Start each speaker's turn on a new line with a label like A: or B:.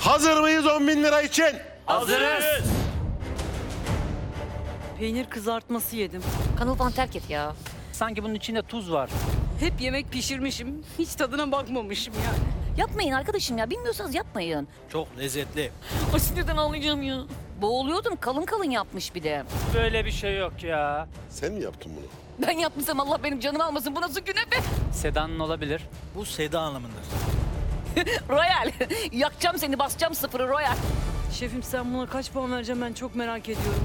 A: Hazır mıyız 10.000 lira için?
B: Hazırız.
C: Peynir kızartması yedim.
D: Kanalı falan terk et ya.
B: Sanki bunun içinde tuz var.
C: Hep yemek pişirmişim. Hiç tadına bakmamışım yani.
D: Yapmayın arkadaşım ya. Bilmiyorsanız yapmayın.
E: Çok lezzetli.
D: Ay sinirden ağlayacağım ya. Boğuluyordum. Kalın kalın yapmış bir de.
B: Böyle bir şey yok ya.
A: Sen mi yaptın bunu?
D: Ben yapmışsam Allah benim canımı almasın. Bu nasıl günefe?
B: Seda'nın olabilir.
E: Bu Seda Hanım'ındır.
D: Royal. Yakacağım seni. Basacağım sıfırı Royal.
C: Şefim sen buna kaç puan vereceğim ben çok merak ediyorum.